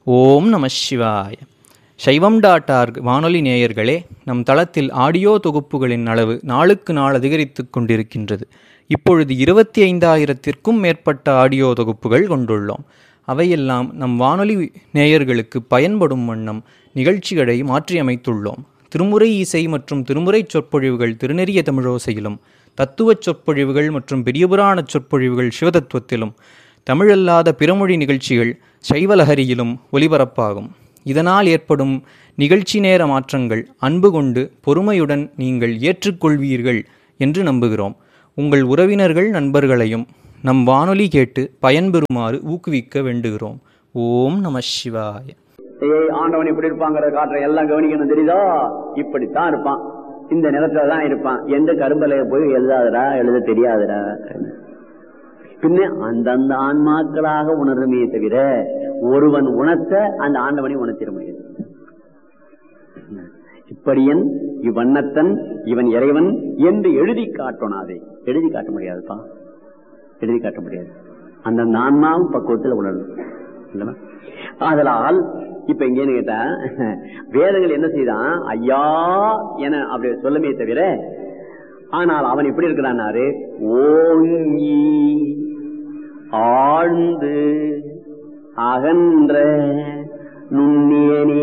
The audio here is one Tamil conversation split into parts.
ஓம் நம சிவாய. சைவம்.org வானொலி நேயர்களே, நம் தளத்தில் ஆடியோ தொகுப்புகளின் அளவு நாளுக்கு நாள் அதிகரித்து கொண்டிருக்கின்றது. இப்பொழுது 25,000த்திற்கும் மேற்பட்ட ஆடியோ தொகுப்புகள் கொண்டுள்ளோம். அவையெல்லாம் நம் வானொலி நேயர்களுக்கு பயன்படும் வண்ணம் நிகழ்ச்சிகளை மாற்றியமைத்துள்ளோம். திருமுறை இசை மற்றும் திருமுறை சொற்பொழிவுகள் திருநெறிய தமிழோசையிலும், தத்துவச் சொற்பொழிவுகள் மற்றும் பெரியபுராண சொற்பொழிவுகள் சிவதத்துவத்திலும், தமிழல்லாத பிறமொழி நிகழ்ச்சிகள் சைவலஹரியிலும் ஒலிபரப்பாகும். இதனால் ஏற்படும் நிகழ்ச்சி நேர மாற்றங்கள் அன்பு கொண்டு பொறுமையுடன் நீங்கள் ஏற்றுக்கொள்வீர்கள் என்று நம்புகிறோம். உங்கள் உறவினர்கள் நண்பர்களையும் நம் வானொலி கேட்டு பயன்பெறுமாறு ஊக்குவிக்க வேண்டுகிறோம். ஓம் நம சிவாய. ஆண்டவன் இப்படி இருப்பாங்கிற காற்றை எல்லாம் கவனிக்கணும். தெரியுதோ, இப்படித்தான் இருப்பான், இந்த நிலத்துல தான் இருப்பான். எந்த கரும்பலைய போய் எழுதாதடா, எழுத தெரியாதடா. பின்ன அந்தந்த ஆன்மாக்களாக உணர்வுமே தவிர ஒருவன் உணர்த்த அந்த ஆண்டவனை உணர்த்திட முடியாது. இப்படியன் இவ்வண்ணத்தன் இவன் இறைவன் என்று எழுதி காட்டணும். அதை எழுதி காட்ட முடியாதுப்பா, எழுதி காட்ட முடியாது. அந்தந்த ஆன்மாவும் பக்குவத்தில் உணரணும். அதனால் இப்ப இங்கேன்னு கேட்டா, வேதங்கள் என்ன செய்தான், ஐயா என அப்படி சொல்லமே தவிர, ஆனால் அவன் எப்படி இருக்கிறான்னாரு, ஓங்கி ஆழ்ந்து அகன்ற நுண்ணியனே.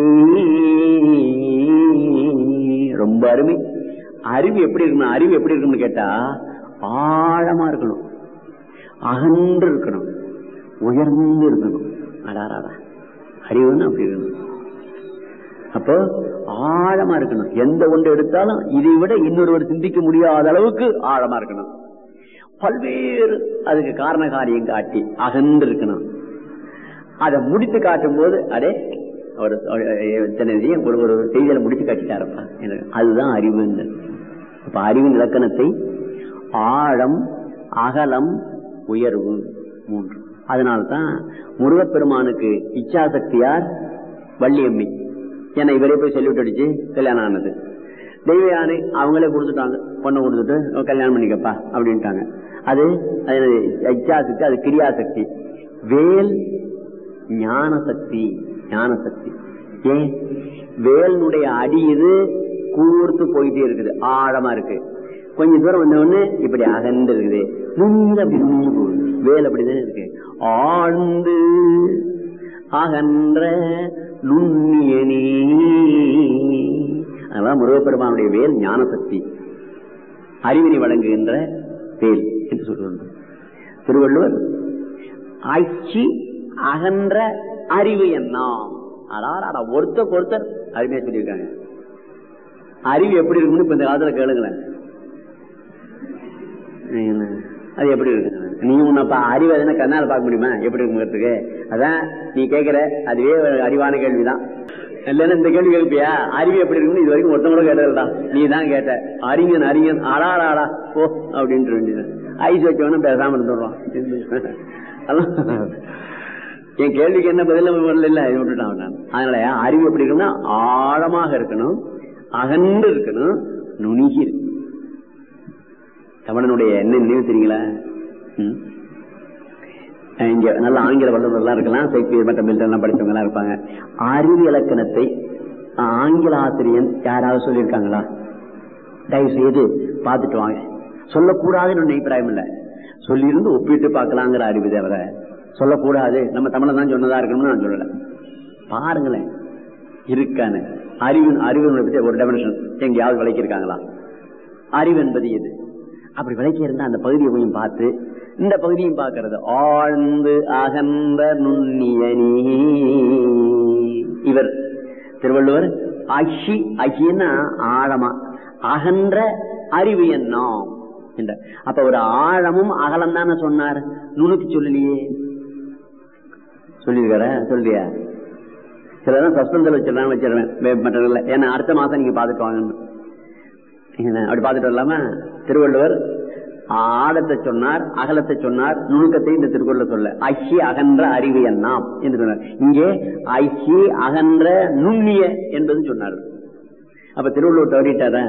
ரொம்ப அருமை. அறிவு எப்படி இருக்கணும், அறிவு எப்படி இருக்கணும்னு கேட்டா, ஆழமா இருக்கணும், அகன்று இருக்கணும், உயர்ந்து இருக்கணும். அடாராடா, அறிவுன்னு அப்படி இருக்கணும். அப்போ ஆழமா இருக்கணும். எந்த ஒன்று எடுத்தாலும் இதை விட இன்னொருவர் சிந்திக்க முடியாத அளவுக்கு ஆழமா இருக்கணும். பல்வேறு அதுக்கு காரண காரியம் காட்டி அகன்று இருக்கணும். அதை முடித்து காட்டும் போது அடே ஒரு செய்தியில முடிச்சு காட்டிட்டாரப்பா, அதுதான் அறிவு. அப்ப அறிவின் இலக்கணத்தை ஆழம், அகலம், உயர்வு, 3. அதனால்தான் முருகப்பெருமானுக்கு இச்சாசக்தியார் வள்ளியம்மி. ஏன்னா இவரே போய் சொல்லிவிட்டு அடிச்சு கல்யாணம் ஆனது. தெய்வ யானை அவங்களே கொடுத்துட்டாங்க, பொண்ணை கொடுத்துட்டு கல்யாணம் பண்ணிக்கப்பா அப்படின்ட்டாங்க. அது இச்சாசக்தி, அது கிரியாசக்தி. வேல் ஞான சக்தி, ஞான சக்தி. ஏன் வேலுடைய அடி இது கூர்த்து போயிட்டே இருக்குது, ஆழமா இருக்கு. கொஞ்ச தூரம் வந்தவொடனே இப்படி அகன்று இருக்குது, அப்படி போகுது. வேல் அப்படிதானே இருக்கு, ஆழ்ந்து அகன்ற நுண்ணியனே. அதான் முருகப்பெருமானுடைய வேல் ஞான சக்தி, அறிவினை வழங்குகின்ற வேல் என்று சொல்லுவாங்க. திருவள்ளுவர் ஆட்சி அகன்ற அறிவு என்ன, ஒருத்தருக்கு ஒருத்தர் அருமையா சொல்லியிருக்காங்க. அறிவு எப்படி இருக்குன்னு இப்ப இந்த காலத்துல கேளுங்களேன். அது எப்படி இருக்கு, நீ உன்னப்பா அறிவு எதுனா கண்ணால பார்க்க முடியுமா எப்படி இருக்குங்கிறதுக்கு? அதான் நீ கேட்கிற அதுவே அறிவான கேள்விதான். இல்லைன்னா இந்த கேள்வி கேட்பியா, அறிவு எப்படி இருக்குன்னு இது வரைக்கும் ஒருத்தவங்க கேட்டதுடா, நீ தான் கேட்ட. அறிஞன் அறிஞன் ஆடாடா போ அப்படின்ட்டு வேண்டியது. ஐஸ் வச்சவனும் பேசாம இருந்துடுவான். என் கேள்விக்கு என்ன பதில இல்ல விட்டுட்டான் நான். அதனால அறிவு எப்படி இருக்குன்னா ஆழமாக இருக்கணும், அகன்று இருக்கணும், நுணுகி இருக்கு. தமிழனுடைய என்ன நினைவு தெரியுங்களா? இங்க நல்ல ஆங்கில வல்லுநர்லாம் இருக்கலாம், ஷேக்ஸ்பியர் மற்ற மில்டன் படித்தவங்க எல்லாம் இருப்பாங்க. அறிவு இலக்கணத்தை ஆங்கில ஆசிரியன் யாராவது சொல்லியிருக்காங்களா? தயவு செய்து பார்த்துட்டு வாங்க. சொல்லக்கூடாதுன்னு ஒண்ணு அபிப்பிராயம் இல்லை, சொல்லியிருந்து ஒப்பிட்டு பார்க்கலாங்கிற அறிவு தவிர சொல்லக்கூடாது நம்ம தமிழை தான் சொன்னதா இருக்கணும்னு நான் சொல்லல. பாருங்களேன் இருக்கானு அறிவு பத்தி ஒரு டெபினிஷன் எங்கேயாவது விளக்கியிருக்காங்களா? அறிவு என்பது எது அப்படி விளக்கி இருந்தா அந்த பகுதியை கொஞ்சம் பார்த்து இந்த பகுதியும் பார்க்கறது. ஆழ்ந்து அகன்ற நுண்ணியனே. இவர் திருவள்ளுவர் அகி, அகின்னா ஆழமா, அகன்ற அறிவு என்ன என்ற. அப்ப ஒரு ஆழமும் அகலம் தானே சொன்னார், நுணுக்கி சொல்லலையே. சொல்லிருக்கார சொல்லியா? சிலதான் சஸ்பென்ஸ்ல வச்சிடலாம், வச்சிருவேன் மற்ற. ஏன்னா அடுத்த மாசம் நீங்க பாத்துட்டு வாங்கன்னு அப்படி பாத்துட்டு வரலாமா? திருவள்ளுவர் ஆழத்தை சொன்னார், அகலத்தை சொன்னார், நுணுக்கத்தை இந்த திருக்குறள்ல சொல்ல. ஐக்கி அகன்ற அறிவு என்னாம் என்று சொன்னார். இங்கே ஐக்கி அகன்ற நுண்ணிய என்பது சொன்னார். அப்ப திருவள்ளுவர் தவறிட்டார?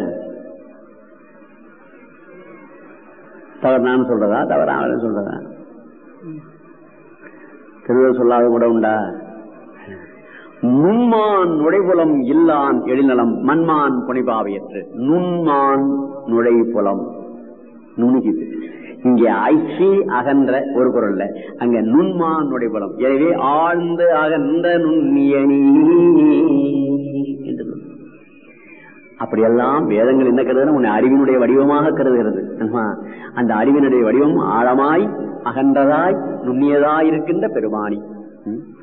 தவறு நான் சொல்றதா தவறா அவன் சொல்றதா? திருவள்ளுவர் சொல்லாத கூட உண்டா? நுண்மான் நுழைபுலம் இல்லான் எழில்நலம் மண்மான் புனைபாவையற்று. நுண்மான் நுழைபுலம் நுணுகிது. இங்கே ஐச்சி அகன்ற ஒரு குரல்ல, அங்க நுண்மான் நுழைபுலம். எனவே ஆழ்ந்து அகன்ற நுண்ணியணி என்று. அப்படியெல்லாம் வேதங்கள் என்ன கருதுனா உன்னை அறிவினுடைய வடிவமாக கருதுகிறது. அந்த அறிவினுடைய வடிவம் ஆழமாய் அகன்றதாய் நுண்ணியதாய் இருக்கின்ற பெருமானி.